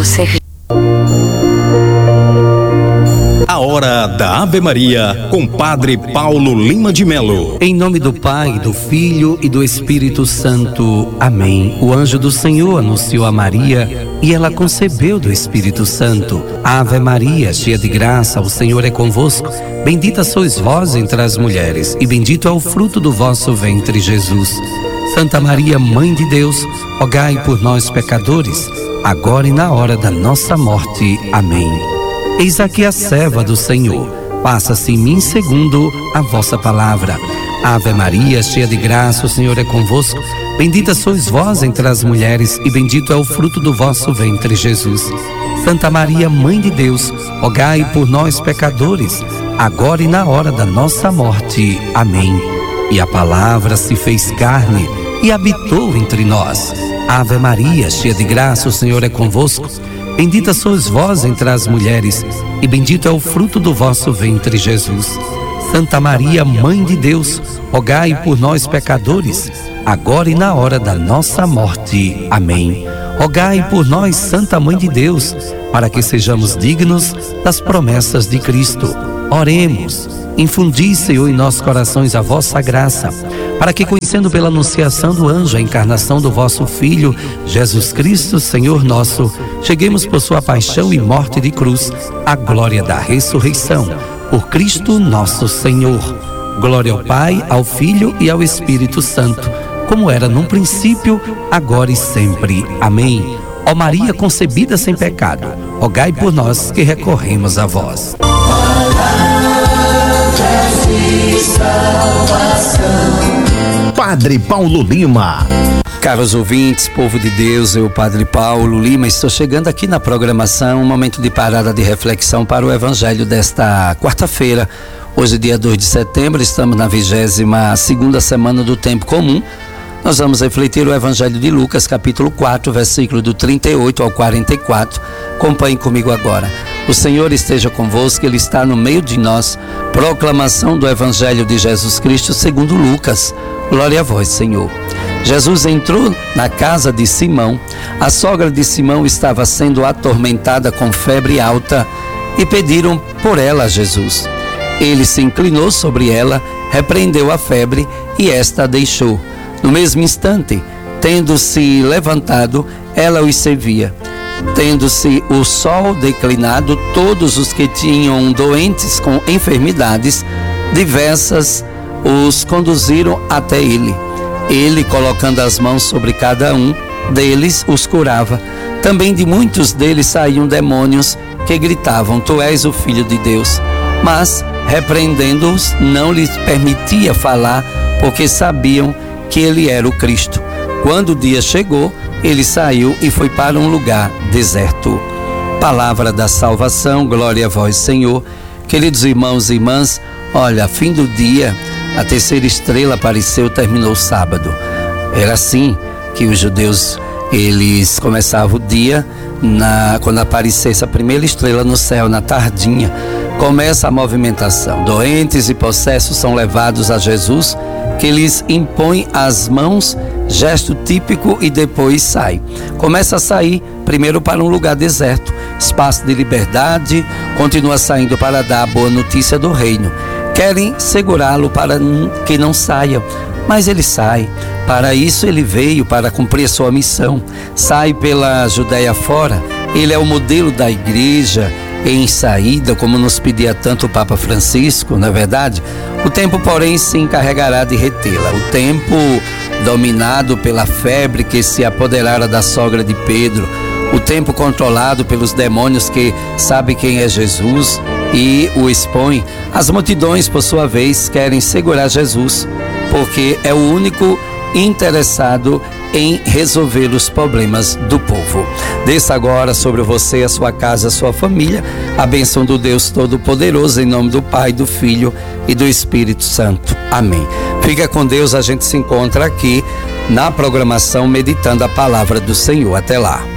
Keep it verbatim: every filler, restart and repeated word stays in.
você. A hora da Ave Maria, com Padre Paulo Lima de Melo. Em nome do Pai, do Filho e do Espírito Santo. Amém. O anjo do Senhor anunciou a Maria e ela concebeu do Espírito Santo. Ave Maria, cheia de graça, o Senhor é convosco. Bendita sois vós entre as mulheres e bendito é o fruto do vosso ventre, Jesus. Santa Maria, Mãe de Deus, rogai por nós pecadores, agora e na hora da nossa morte. Amém. Eis aqui a serva do Senhor, faça-se em mim segundo a vossa palavra. Ave Maria, cheia de graça, o Senhor é convosco. Bendita sois vós entre as mulheres e bendito é o fruto do vosso ventre, Jesus. Santa Maria, Mãe de Deus, rogai por nós pecadores, agora e na hora da nossa morte. Amém. E a palavra se fez carne e habitou entre nós. Ave Maria, cheia de graça, o Senhor é convosco. Bendita sois vós entre as mulheres, e bendito é o fruto do vosso ventre, Jesus. Santa Maria, Mãe de Deus, rogai por nós pecadores, agora e na hora da nossa morte. Amém. Rogai por nós, Santa Mãe de Deus, para que sejamos dignos das promessas de Cristo. Oremos. Infundi, Senhor, em nossos corações a vossa graça, para que, conhecendo pela anunciação do anjo a encarnação do vosso Filho, Jesus Cristo, Senhor nosso, cheguemos por sua paixão e morte de cruz à glória da ressurreição. Por Cristo nosso Senhor. Glória ao Pai, ao Filho e ao Espírito Santo, como era num princípio, agora e sempre. Amém. Ó Maria concebida sem pecado, rogai por nós que recorremos a vós. Padre Paulo Lima. Caros ouvintes, povo de Deus, eu, Padre Paulo Lima, estou chegando aqui na programação, um momento de parada de reflexão para o Evangelho desta quarta-feira. Hoje, dia dois de setembro, estamos na vigésima segunda semana do Tempo Comum. Nós vamos refletir o Evangelho de Lucas, capítulo quatro, versículo do trinta e oito ao quarenta e quatro. Acompanhe comigo agora. O Senhor esteja convosco, Ele está no meio de nós. Proclamação do Evangelho de Jesus Cristo segundo Lucas. Glória a vós, Senhor. Jesus entrou na casa de Simão. A sogra de Simão estava sendo atormentada com febre alta e pediram por ela a Jesus. Ele se inclinou sobre ela, repreendeu a febre e esta a deixou. No mesmo instante, tendo-se levantado, ela os servia. Tendo-se o sol declinado, todos os que tinham doentes com enfermidades diversas os conduziram até ele. Ele, colocando as mãos sobre cada um deles, os curava. Também de muitos deles saíam demônios que gritavam: Tu és o Filho de Deus. Mas, repreendendo-os, não lhes permitia falar, porque sabiam que ele era o Cristo. Quando o dia chegou, ele saiu e foi para um lugar deserto. Palavra da salvação, glória a vós, Senhor. Queridos irmãos e irmãs, olha, fim do dia, a terceira estrela apareceu, terminou o sábado. Era assim que os judeus, eles começavam o dia, na, quando aparecesse a primeira estrela no céu, na tardinha, começa a movimentação. Doentes e possessos são levados a Jesus, que lhes impõe as mãos, gesto típico, e depois sai. Começa a sair primeiro para um lugar deserto, espaço de liberdade, continua saindo para dar a boa notícia do reino. Querem segurá-lo para que não saia, mas ele sai. Para isso ele veio, para cumprir a sua missão. Sai pela Judéia fora. Ele é o modelo da igreja em saída, como nos pedia tanto o Papa Francisco, não é verdade? O tempo, porém, se encarregará de retê-la. O tempo dominado pela febre que se apoderara da sogra de Pedro. O tempo controlado pelos demônios que sabem quem é Jesus e o expõe. As multidões, por sua vez, querem segurar Jesus, porque é o único interessado em resolver os problemas do povo. Desça agora sobre você, a sua casa, a sua família, a bênção do Deus Todo-Poderoso, em nome do Pai, do Filho e do Espírito Santo. Amém. Fica com Deus, a gente se encontra aqui na programação meditando a palavra do Senhor. Até lá.